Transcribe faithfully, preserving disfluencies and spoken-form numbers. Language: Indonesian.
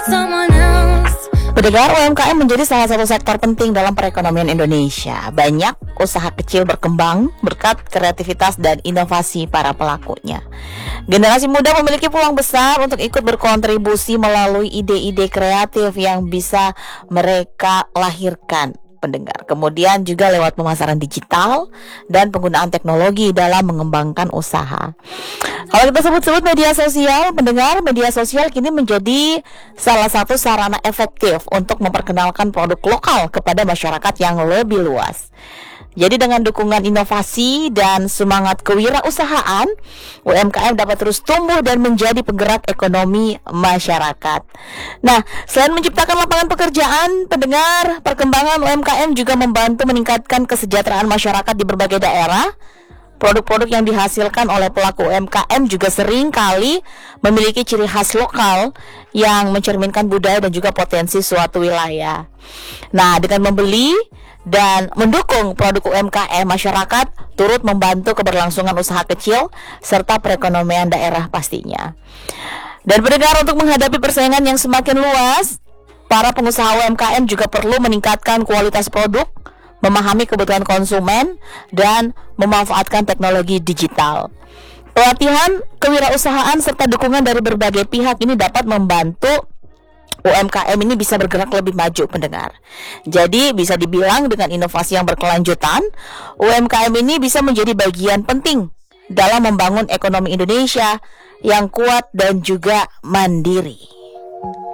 someone else. Pendengar, U M K M menjadi salah satu sektor penting dalam perekonomian Indonesia. Banyak usaha kecil berkembang berkat kreativitas dan inovasi para pelakunya. Generasi muda memiliki peluang besar untuk ikut berkontribusi melalui ide-ide kreatif yang bisa mereka lahirkan, pendengar. Kemudian juga lewat pemasaran digital dan penggunaan teknologi dalam mengembangkan usaha. Kalau kita sebut-sebut media sosial, pendengar, media sosial kini menjadi salah satu sarana efektif untuk memperkenalkan produk lokal kepada masyarakat yang lebih luas. Jadi dengan dukungan inovasi dan semangat kewirausahaan, U M K M dapat terus tumbuh dan menjadi penggerak ekonomi masyarakat. Nah, selain menciptakan lapangan pekerjaan, pendengar, perkembangan U M K M juga membantu meningkatkan kesejahteraan masyarakat di berbagai daerah. Produk-produk yang dihasilkan oleh pelaku U M K M juga sering kali memiliki ciri khas lokal yang mencerminkan budaya dan juga potensi suatu wilayah. Nah, dengan membeli dan mendukung produk U M K M, masyarakat turut membantu keberlangsungan usaha kecil serta perekonomian daerah pastinya. Dan pendengar, untuk menghadapi persaingan yang semakin luas, para pengusaha U M K M juga perlu meningkatkan kualitas produk, memahami kebutuhan konsumen, dan memanfaatkan teknologi digital. Pelatihan kewirausahaan serta dukungan dari berbagai pihak ini dapat membantu U M K M ini bisa bergerak lebih maju, pendengar. Jadi bisa dibilang dengan inovasi yang berkelanjutan, U M K M ini bisa menjadi bagian penting dalam membangun ekonomi Indonesia yang kuat dan juga mandiri.